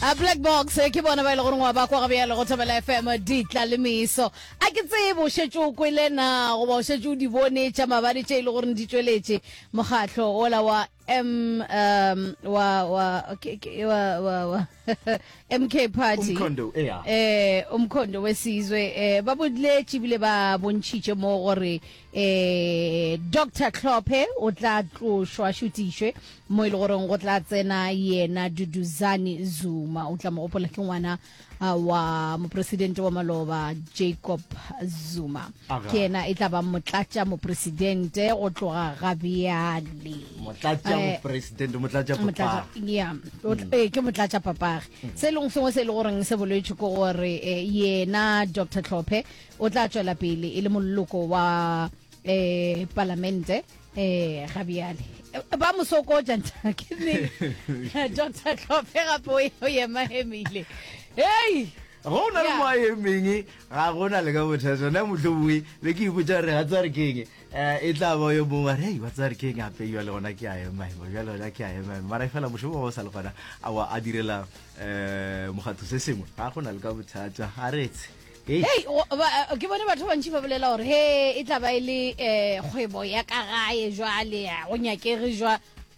A black box ke bona ba ile go ngwa ba kwa ga bjalo go Thobela FM ditla le miso a ke tsebo shetšo kwele na go ba shetšo di bone tša mabadi tše ile gore di tšweletše mokgatlo ola wa MK party umkhondo wesizwe ba bodile bile ba bontšitše mo gore Dr Klophe o tla tlošwa šutišwe mo ile gore go tla tsena yena Duduzane Zuma o tla mo gopola ke ngwana wa mopresidente wa maloba Jacob Zuma ke yena e tla ba motlatša mopresidente go tloga ga bjale motlatša papa ya ke motlatša papage se leng sengwe se le goreng se bolwetše ko gore yena Dr Klophe o tla tšwela pele e le moloko wa parlamente ga bjale ba mosokotša nta ke ne Dr Klophe gape o ema hemile hey go na le maemeng ga gona le ka bothata na motlhobongwe be ke ipotsa re ga tsare keng e tla ba yo mongwe re wa tsare keng gape yo le gona ke a ema yo le gona ke a ema mara fela mošomo go sa le gona a direla mogatho se sengwe ga gona le ka bothata a retse hey ke bone batho ba ntši ba bolela gore he e tla ba e le kgwebo ya ka gae jwale go nyakege jwa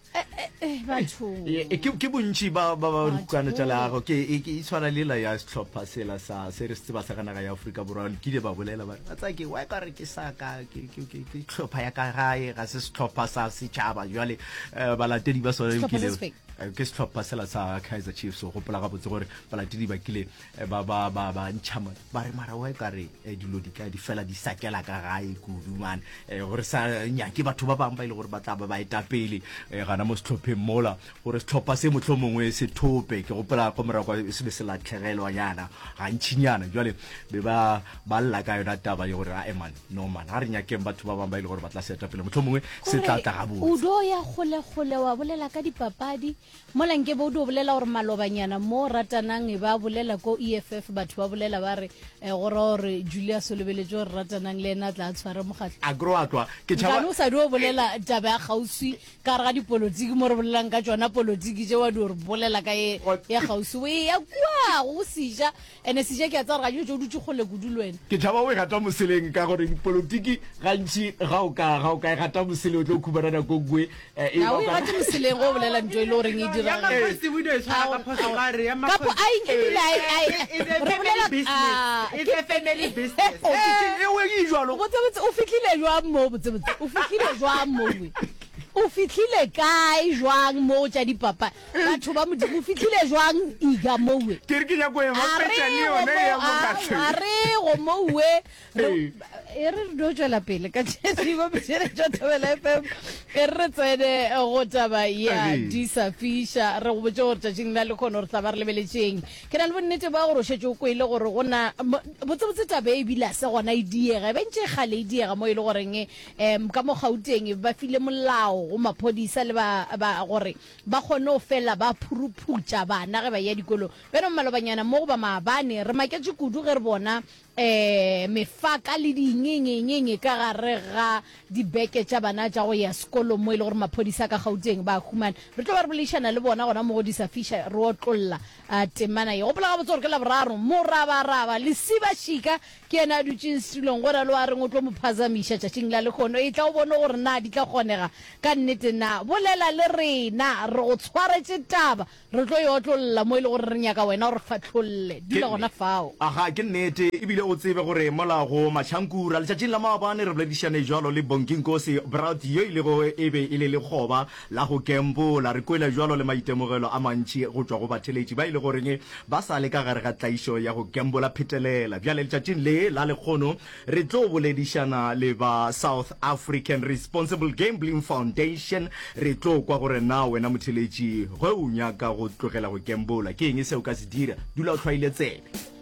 batho ke bontši ba dikwana tša leago ke e tshwana le la ya setlhopha sela sa se re tseba sa ka naga ya Afrika Borwa ke ile ba bolela ba tsa ke wa ka re ke sa ka ke tlhopha ya ka gae ga se setlhopha sa setšhaba jwale balatedi ba sona nkile ke setlhopha sela sa Kaizer Chiefs go gopola ga botse gore balatedi ba kile ba ntšhama ba re mara wa ka re dilo di ka di fela di sakela ka gae kudu man gore sa nyake batho ba bang ba ile gore ba tla ba etapele gana mo setlhopheng mola gore setlhopha se motlho mongwe se thope ke gopola go mora kwa se be se la tlhegelwa yana ga ntšinyana jwale be ba lla ka yona taba le gore a man no man ga re nyakeng batho ba bang ba ile gore ba tla se etapele motlho mongwe se tla tla ga botse o do ya gole wa bolela ka dipapadi mola nke bo do bolela gore malobanyana mo ratanang e ba bolela ko EFF batho ba bolela ba re gore Julius Solobeletse gore ratanang le ena tla tshwara mogatlo agroatwa ke tšhaba no sa do bolela taba ya gausi ka ra dipolotiki mo re bolelang ka tsona polotiki je wa do re bolela ka ya gausi we ya kwa go sija ene sija ke a tsara ga jo dutse gole kudulwena ke tšhaba we gata moseleng ka gore dipolotiki gantši ga o ka gata mosele o tlo khubana go gwe ya we gata moseleng go bolela ntwe ile gore e dira kapo it's a family business o fitlhile jwang mo o fitlhile jwang mo o fitlhile kae jwang mo tša dipapa batho ba modimo o fitlhile jwang iga mowe ke re ke nyako e mapetša le yone ya mokatlo a re go mowe e re do tšwela pele ka tšesi ba mešere tša Thobela FM e re tsene go taba ya Disa Fisher re go botse gore tšatšing la le kgone gore tla ba re lebeletšeng ke na le bonnete ba gore o šetse o kwele gore gona botsebotse taba e ebile a se gona e diega bentše kgale e diega mo e le goreng ka mo Gauteng ba file molao go maphodisa le ba gore ba kgone o fela ba phuruputša bana ge ba ya dikolo beno malobanyana mo go ba maabane re maketse kudu ge re bona mefaka le dinyenyenyenye ka gare ga dibeke tša bana tša go ya sekolo mo e le gore maphodisa ka Gauteng ba humana re tlo ba re bolešana le bona gona mo go Disa Fisher re otlolla temana ye gopola ga botse gore ke laboraro morabaraba lesiba shika ke ena a dutšeng setulong gona le wa reng o tlo mo phazamiša tšatšing la lekgono e tla o bone gore na di tla kgonega ka nnete na bolela le rena re go tshwaretše taba re tlo yo otlolla mo e le gore re nyaka wena gore fatlholle dula gona fao aga ke nnete ebile o tsebe gore mola go Machankura letšatšing la maabane re boledišane jalo le Bonkinkosi Braut yo ile go ebe ile le kgoba la go kempola re kwela jalo le maitemogelo a mantši go tšwa go batheletši ba ile goreng ba sa le ka gare ga tlaišo ya go kempola phetelela bjale letšatšing le la lekgono re tlo boledišana le ba South African Responsible Gambling Foundation re tlo kwa gore na wena motheletši ge o nyaka go tlogela go kempola ke eng seo ka se dira dula o tlhwaile tsebe